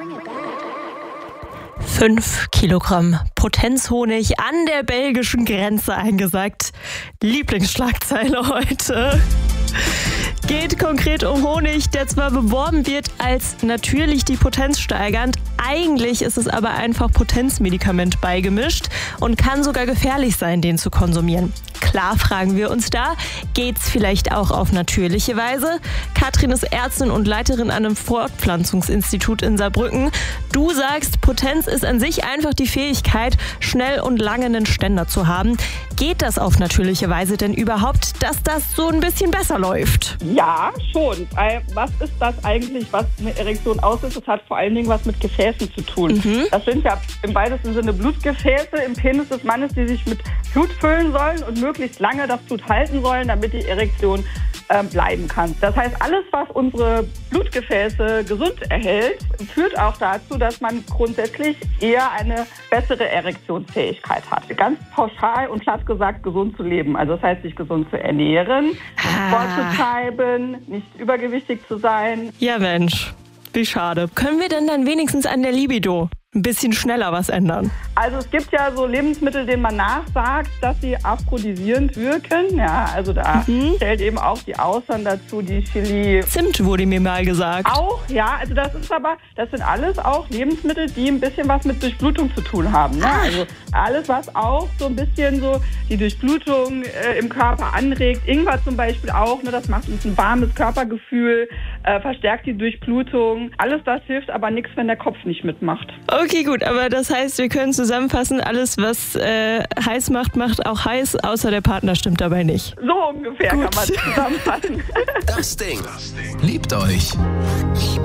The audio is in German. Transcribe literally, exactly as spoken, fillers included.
Fünf Kilogramm Potenzhonig an der belgischen Grenze eingesackt. Lieblingsschlagzeile heute. Geht konkret um Honig, der zwar beworben wird als natürlich die Potenz steigernd, eigentlich ist es aber einfach Potenzmedikament beigemischt und kann sogar gefährlich sein, den zu konsumieren. Klar, fragen wir uns da, geht's vielleicht auch auf natürliche Weise? Katrin ist Ärztin und Leiterin an einem Fortpflanzungsinstitut in Saarbrücken. Du sagst, Potenz ist an sich einfach die Fähigkeit, schnell und lange einen Ständer zu haben. Geht das auf natürliche Weise denn überhaupt, dass das so ein bisschen besser läuft? Ja, schon. Was ist das eigentlich, was eine Erektion auslöst? Das hat vor allen Dingen was mit Gefäßen zu tun. Mhm. Das sind ja im weitesten Sinne Blutgefäße im Penis des Mannes, die sich mit Blut füllen sollen und möglichst lange das Blut halten sollen, damit die Erektion äh, bleiben kann. Das heißt, alles, was unsere Blutgefäße gesund erhält, führt auch dazu, dass man grundsätzlich eher eine bessere Erektionsfähigkeit hat. Ganz pauschal und platt gesagt, gesund zu leben. Also das heißt, sich gesund zu ernähren, Ah. Sport zu treiben, nicht übergewichtig zu sein. Ja Mensch, wie schade. Können wir denn dann wenigstens an der Libido ein bisschen schneller was ändern? Also es gibt ja so Lebensmittel, denen man nachsagt, dass sie aphrodisierend wirken. Ja, also da mhm. zählt eben auch die Austern dazu, die Chili. Zimt wurde mir mal gesagt. Auch, ja. Also das ist aber, das sind alles auch Lebensmittel, die ein bisschen was mit Durchblutung zu tun haben. Ne? Also alles, was auch so ein bisschen so die Durchblutung äh, im Körper anregt. Ingwer zum Beispiel auch, ne? Das macht uns ein warmes Körpergefühl, äh, verstärkt die Durchblutung. Alles das hilft aber nichts, wenn der Kopf nicht mitmacht. Okay, gut, aber das heißt, wir können zusammenfassen, alles, was äh, heiß macht, macht auch heiß, außer der Partner stimmt dabei nicht. So ungefähr gut. Kann man zusammenfassen. Das Ding. Liebt euch.